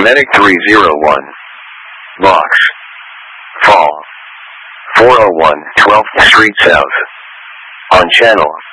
Medic 301. Box. Fall. 401 12th Street South. On channel